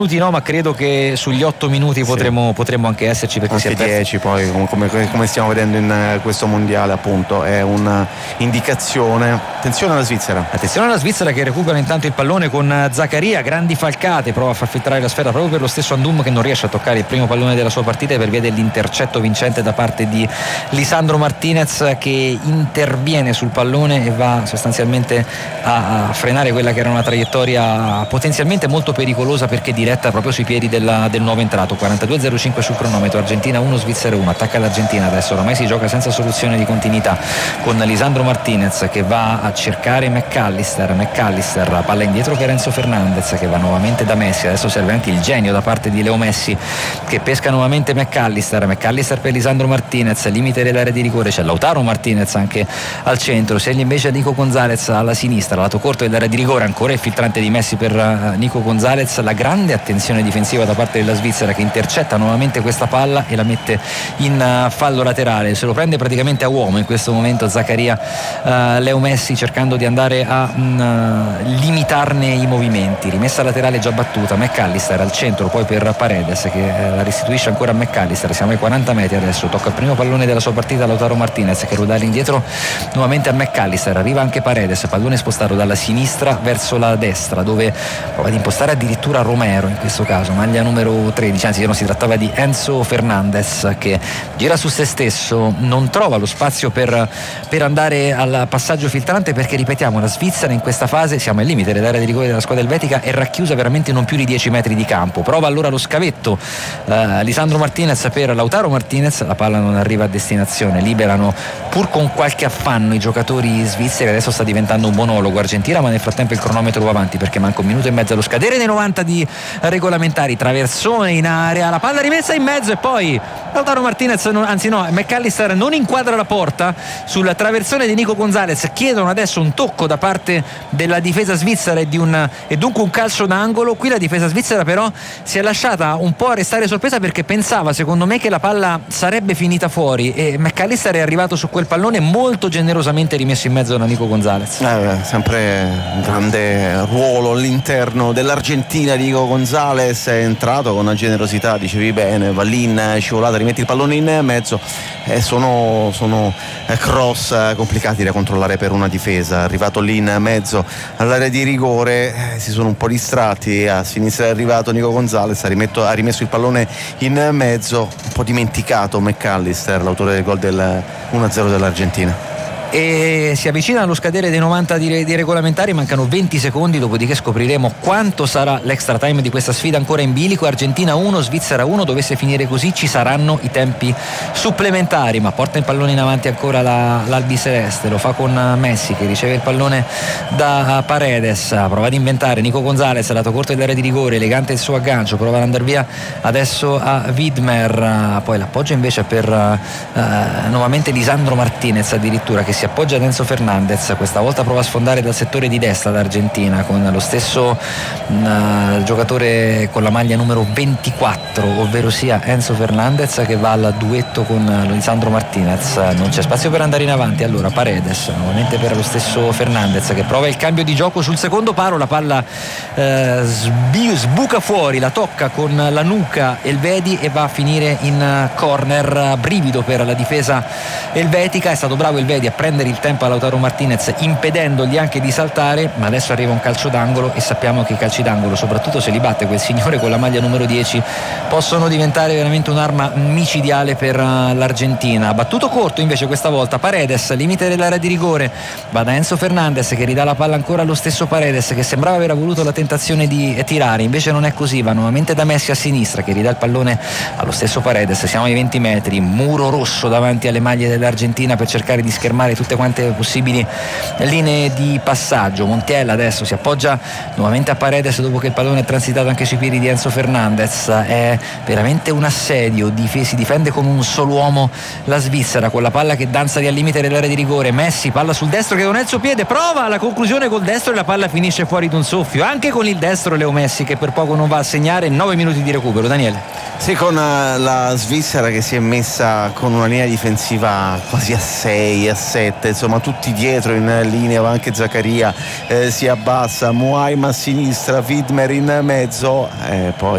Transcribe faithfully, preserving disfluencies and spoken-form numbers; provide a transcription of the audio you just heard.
No, ma credo che sugli otto minuti sì. potremo, potremo anche esserci, perché anche si è dieci poi come, come stiamo vedendo in questo mondiale, appunto è un'indicazione. Attenzione alla Svizzera attenzione alla Svizzera che recupera intanto il pallone con Zaccaria, grandi falcate, prova a far filtrare la sfera proprio per lo stesso Andum, che non riesce a toccare il primo pallone della sua partita per via dell'intercetto vincente da parte di Lisandro Martinez, che interviene sul pallone e va sostanzialmente a, a frenare quella che era una traiettoria potenzialmente molto pericolosa, perché diretta proprio sui piedi della, del nuovo entrato. Quarantadue zero cinque sul cronometro, Argentina uno, Svizzera uno. Attacca l'Argentina adesso, ormai si gioca senza soluzione di continuità, con Lisandro Martinez che va a cercare McAllister. McAllister, palla indietro per Enzo Fernandez che va nuovamente da Messi. Adesso serve anche il genio da parte di Leo Messi che pesca nuovamente McAllister. McAllister per Lisandro Martinez, limite dell'area di rigore, c'è Lautaro Martinez anche al centro, segna invece Nico Gonzalez alla sinistra, lato corto dell'area di rigore, ancora il filtrante di Messi per Nico Gonzalez. La grande attenzione difensiva da parte della Svizzera, che intercetta nuovamente questa palla e la mette in fallo laterale. Se lo prende praticamente a uomo in questo momento Zaccaria, uh, Leo Messi, cercando di andare a uh, limitarne i movimenti. Rimessa laterale già battuta, McAllister al centro, poi per Paredes che uh, la restituisce ancora a McAllister. Siamo ai quaranta metri adesso, tocca il primo pallone della sua partita Lautaro Martinez, che ruota indietro nuovamente a McAllister. Arriva anche Paredes, pallone spostato dalla sinistra verso la destra, dove prova ad impostare addirittura Romero, in questo caso maglia numero tredici, anzi non si trattava di Enzo Fernandez, che gira su se stesso, non trova lo spazio per, per andare al passaggio filtrante, perché ripetiamo, la Svizzera in questa fase, siamo al limite dell'area di rigore della squadra elvetica, è racchiusa veramente non più di dieci metri di campo. Prova allora lo scavetto eh, Lisandro Martinez per Lautaro Martinez, la palla non arriva a destinazione, liberano pur con qualche affanno i giocatori svizzeri. Adesso sta diventando un monologo Argentina, ma nel frattempo il cronometro va avanti perché manca un minuto e mezzo allo scadere dei novanta di regolamentari. Traversone in area, la palla rimessa in mezzo e poi Lautaro Martinez, non, anzi no, McAllister non inquadra la porta sul traversone di Nico Gonzalez. Chiedono adesso un tocco da parte della difesa svizzera e, di un, e dunque un calcio d'angolo. Qui la difesa svizzera però si è lasciata un po' restare sorpresa, perché pensava, secondo me, che la palla sarebbe finita fuori, e McAllister è arrivato su quel pallone molto generosamente rimesso in mezzo da Nico Gonzalez. Eh, sempre un grande ruolo all'interno dell'Argentina di Nico Gonzalez, è entrato con una generosità, dicevi bene, va lì in scivolata, rimetti il pallone in mezzo, eh, sono, sono cross complicati da controllare per una difesa. Arrivato lì in mezzo all'area di rigore, eh, si sono un po' distratti, a sinistra è arrivato Nico Gonzalez, ha, rimetto, ha rimesso il pallone in mezzo, un po' dimenticato McAllister, l'autore del gol del uno a zero dell'Argentina. E si avvicina allo scadere dei novanta di, di regolamentari, mancano venti secondi, dopodiché scopriremo quanto sarà l'extra time di questa sfida ancora in bilico. Argentina uno, Svizzera uno. Dovesse finire così ci saranno i tempi supplementari, ma porta il pallone in avanti ancora la, l'albiceleste, lo fa con Messi che riceve il pallone da Paredes, prova ad inventare Nico Gonzalez, lato corto dell'area di rigore, elegante il suo aggancio, prova ad andare via adesso a Widmer, poi l'appoggio invece per uh, nuovamente Lisandro Martinez addirittura, che si appoggia ad Enzo Fernandez. Questa volta prova a sfondare dal settore di destra l'Argentina con lo stesso uh, giocatore con la maglia numero ventiquattro, ovvero sia Enzo Fernandez, che va al duetto con Lisandro Martinez. Non c'è spazio per andare in avanti, allora Paredes nuovamente per lo stesso Fernandez, che prova il cambio di gioco sul secondo palo. La palla uh, sbi- sbuca fuori, la tocca con la nuca Elvedi e va a finire in corner. Brivido per la difesa elvetica, è stato bravo Elvedi a prendere il tempo a Lautaro Martinez, impedendogli anche di saltare, ma adesso arriva un calcio d'angolo e sappiamo che i calci d'angolo, soprattutto se li batte quel signore con la maglia numero dieci, possono diventare veramente un'arma micidiale per l'Argentina. Battuto corto invece questa volta Paredes, limite dell'area di rigore, va da Enzo Fernandez che ridà la palla ancora allo stesso Paredes, che sembrava aver avuto la tentazione di tirare, invece non è così, va nuovamente da Messi a sinistra che ridà il pallone allo stesso Paredes. Siamo ai venti metri, muro rosso davanti alle maglie dell'Argentina per cercare di schermare tutte quante possibili linee di passaggio. Montiel adesso si appoggia nuovamente a Paredes dopo che il pallone è transitato anche sui piedi di Enzo Fernandez. È veramente un assedio, si difende come un solo uomo la Svizzera, con la palla che danza al limite dell'area di rigore. Messi, palla sul destro che non è il suo piede, prova la conclusione col destro e la palla finisce fuori d'un soffio, anche con il destro Leo Messi, che per poco non va a segnare. Nove minuti di recupero. Daniele. Sì, con la Svizzera che si è messa con una linea difensiva quasi a sei, a sette, insomma tutti dietro in linea, anche Zaccaria eh, si abbassa, Muaima a sinistra, Widmer in mezzo, e poi